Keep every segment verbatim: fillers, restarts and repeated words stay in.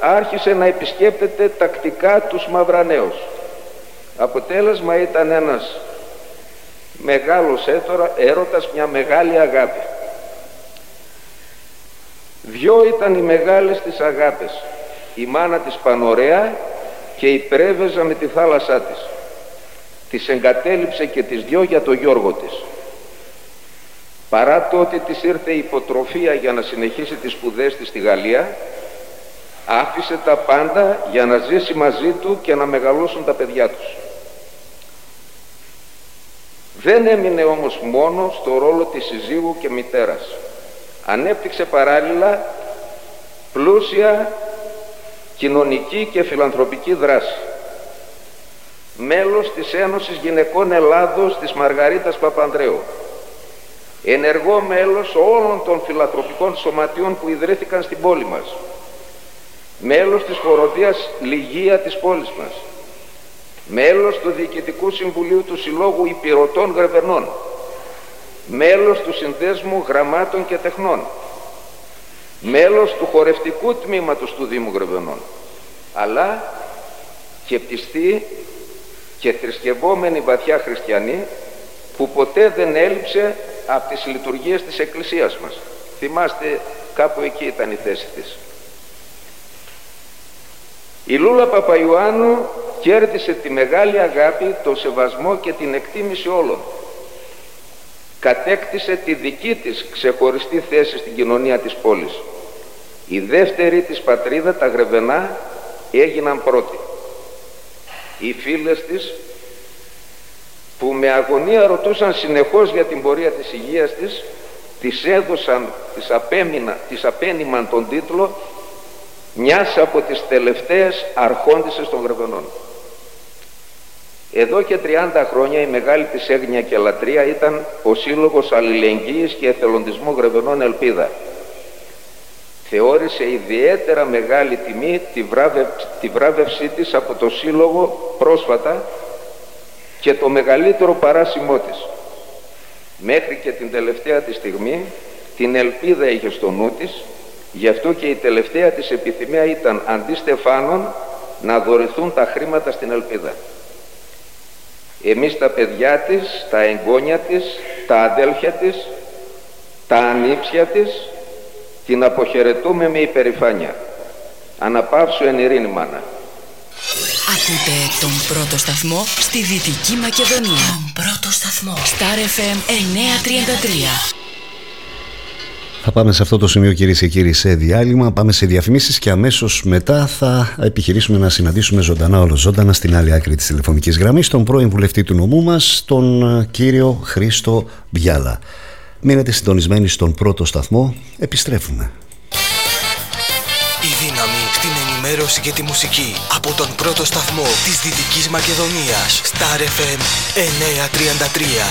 άρχισε να επισκέπτεται τακτικά τους Μαυραναίους. Αποτέλεσμα ήταν ένας μεγάλος έρωτας, μια μεγάλη αγάπη. Δυο ήταν οι μεγάλες της αγάπες, η μάνα της Πανωρέα και η Πρέβεζα με τη θάλασσά της. Τις εγκατέλειψε και τις δυο για το Γιώργο της. Παρά το ότι της ήρθε η υποτροφία για να συνεχίσει τις σπουδές της στη Γαλλία, άφησε τα πάντα για να ζήσει μαζί του και να μεγαλώσουν τα παιδιά τους. Δεν έμεινε όμως μόνο στο ρόλο της συζύγου και μητέρας. Ανέπτυξε παράλληλα πλούσια κοινωνική και φιλανθρωπική δράση. Μέλος της Ένωσης Γυναικών Ελλάδος της Μαργαρίτας Παπανδρέου. Ενεργό μέλος όλων των φιλανθρωπικών σωματείων που ιδρύθηκαν στην πόλη μας. Μέλος της Χοροδίας Λυγεία της πόλης μας. Μέλος του Διοικητικού Συμβουλίου του Συλλόγου Υπηρωτών Γρεβενών. Μέλος του Συνδέσμου Γραμμάτων και Τεχνών. Μέλος του χορευτικού τμήματος του Δήμου Γρεβενών. Αλλά και πιστή και θρησκευόμενη βαθιά χριστιανή, που ποτέ δεν έλειψε από τις λειτουργίες της Εκκλησίας μας. Θυμάστε, κάπου εκεί ήταν η θέση της. Η Λούλα Παπαϊωάννου κέρδισε τη μεγάλη αγάπη, το σεβασμό και την εκτίμηση όλων. Κατέκτησε τη δική της ξεχωριστή θέση στην κοινωνία της πόλης. Η δεύτερη της πατρίδα, τα Γρεβενά, έγιναν πρώτοι. Οι φίλες της, που με αγωνία ρωτούσαν συνεχώς για την πορεία της υγείας της, της έδωσαν, της, απέμεινα, της απένιμαν τον τίτλο μιας από τις τελευταίες αρχόντισσες των Γρεβενών. Εδώ και τριάντα χρόνια η μεγάλη της έγνοια και λατρεία ήταν ο Σύλλογος Αλληλεγγύης και Εθελοντισμού Γρεβενών Ελπίδα. Θεώρησε ιδιαίτερα μεγάλη τιμή τη, βράβευ, τη βράβευσή της από το Σύλλογο πρόσφατα και το μεγαλύτερο παράσημό της. Μέχρι και την τελευταία της στιγμή την ελπίδα είχε στο νου της, γι' αυτό και η τελευταία της επιθυμία ήταν αντί στεφάνων να δωρηθούν τα χρήματα στην ελπίδα. Εμείς τα παιδιά της, τα εγγόνια της, τα αδέλφια της, τα ανήψια της, την αποχαιρετούμε με υπερηφάνεια. Αναπαύσου εν ειρήνη, μάνα. Ακούτε τον πρώτο σταθμό στη Δυτική Μακεδονία. Τον πρώτο σταθμό. Star εφ εμ εννιακόσια τριάντα τρία. Θα πάμε σε αυτό το σημείο, κυρίες και κύριοι, σε διάλειμμα. Πάμε σε διαφημίσεις και αμέσως μετά θα επιχειρήσουμε να συναντήσουμε ζωντανά όλο ζωντανά στην άλλη άκρη της τηλεφωνικής γραμμής τον πρώην βουλευτή του νομού μας, τον κύριο Χρήστο Μπιάλα. Μείνετε συντονισμένοι στον πρώτο σταθμό. Επιστρέφουμε. Η δύναμη στην ενημέρωση και τη μουσική από τον πρώτο σταθμό της Δυτικής Μακεδονίας. Star εφ εμ εννιακόσια τριάντα τρία.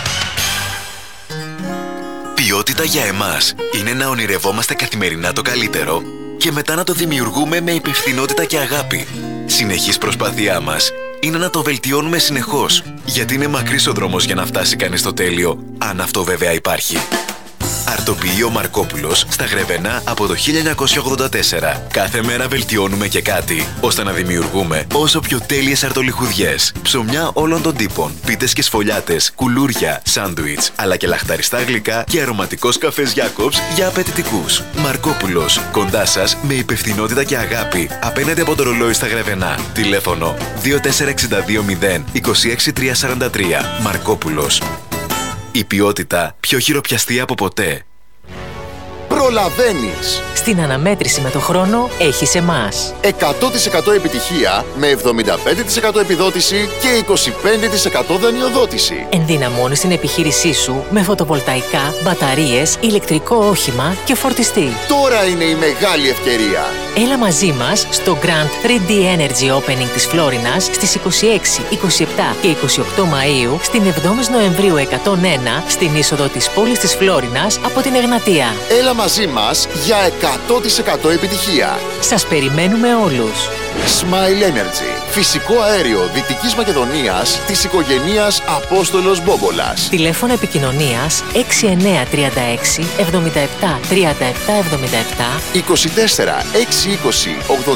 Ποιότητα για εμάς είναι να ονειρευόμαστε καθημερινά το καλύτερο και μετά να το δημιουργούμε με υπευθυνότητα και αγάπη. Συνεχής προσπάθειά μας είναι να το βελτιώνουμε συνεχώς, γιατί είναι μακρύς ο δρόμος για να φτάσει κανείς στο τέλειο, αν αυτό βέβαια υπάρχει. Αρτοποιείο Μαρκόπουλος στα Γρεβενά από το χίλια εννιακόσια ογδόντα τέσσερα. Κάθε μέρα βελτιώνουμε και κάτι, ώστε να δημιουργούμε όσο πιο τέλειες αρτολιχουδιές. Ψωμιά όλων των τύπων, πίτες και σφολιάτες, κουλούρια, σάντουιτς, αλλά και λαχταριστά γλυκά και αρωματικός καφές Γιάκοψ για απαιτητικούς. Μαρκόπουλος, κοντά σας με υπευθυνότητα και αγάπη, απέναντι από το ρολόι στα Γρεβενά. Τηλέφωνο δύο τέσσερα έξι δύο μηδέν είκοσι έξι τριακόσια σαράντα τρία. Μαρκόπουλος. Η ποιότητα πιο χειροπιαστή από ποτέ. Προλαβαίνεις. Στην αναμέτρηση με το χρόνο έχεις εμάς. εκατό τοις εκατό επιτυχία με εβδομήντα πέντε τοις εκατό επιδότηση και είκοσι πέντε τοις εκατό δανειοδότηση. Ενδυναμώνεις την επιχείρησή σου με φωτοβολταϊκά, μπαταρίες, ηλεκτρικό όχημα και φορτιστή. Τώρα είναι η μεγάλη ευκαιρία. Έλα μαζί μας στο Grand θρι ντι Energy Opening της Φλόρινας στις είκοσι έξι, είκοσι επτά και είκοσι οκτώ Μαΐου, στην εβδόμη Νοεμβρίου εκατόν ένα, στην είσοδο της πόλης της Φλόρινας από την Εγνατία. Έλα μαζί μας για εκατό τοις εκατό επιτυχία. Σας περιμένουμε όλους. Smile Energy. Φυσικό αέριο Δυτικής Μακεδονίας της οικογένειας Απόστολος Μπόμπολας. Τηλέφωνο επικοινωνίας έξι εννιά τρία έξι εβδομήντα επτά τριάντα επτά εβδομήντα επτά είκοσι τέσσερα έξι είκοσι